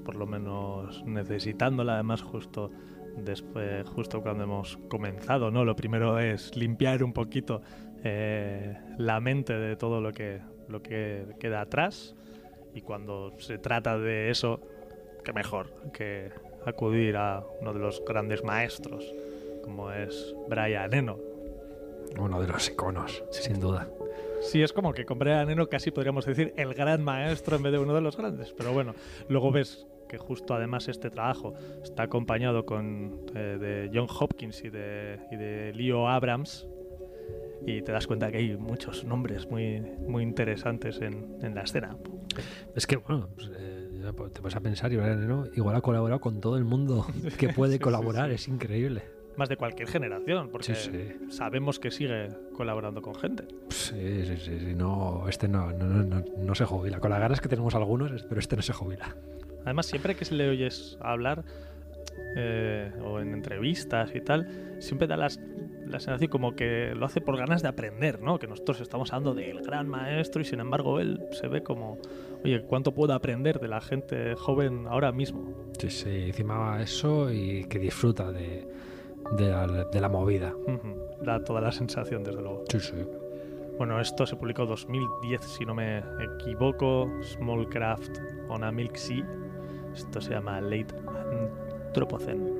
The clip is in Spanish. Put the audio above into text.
por lo menos necesitándola. Además, justo cuando hemos comenzado, ¿no? Lo primero es limpiar un poquito la mente de todo lo que queda atrás, y cuando se trata de eso, qué mejor que acudir a uno de los grandes maestros como es Brian Eno. Uno de los iconos, sin duda. Sí, es como que con Brian Eno casi podríamos decir el gran maestro en vez de uno de los grandes, pero bueno, luego ves que justo además este trabajo está acompañado de John Hopkins y de Leo Abrams, y te das cuenta que hay muchos nombres muy, muy interesantes en la escena. Es que, bueno, te vas a pensar, y Brian Eno igual ha colaborado con todo el mundo que puede colaborar, sí. Es increíble. Más de cualquier generación, porque sabemos que sigue colaborando con gente. Sí. No, no se jubila. Con las ganas que tenemos algunos, pero este no se jubila. Además, siempre que se le oyes hablar, o en entrevistas y tal, siempre da la sensación como que lo hace por ganas de aprender, ¿no? Que nosotros estamos hablando del gran maestro y sin embargo él se ve como, oye, ¿cuánto puedo aprender de la gente joven ahora mismo? Sí, encima eso, y que disfruta de la movida. Da toda la sensación, desde luego. Sí. Bueno, esto se publicó en 2010, si no me equivoco, Small Craft on a Milk Sea. Esto se llama Late Anthropocene.